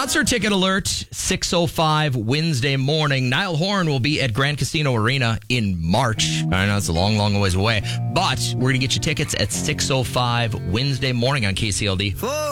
Concert ticket alert, 6:05 Wednesday morning. Niall Horan will be at Grand Casino Arena in March. I know it's a long, long ways away, but we're going to get you tickets at 6:05 Wednesday morning on KCLD.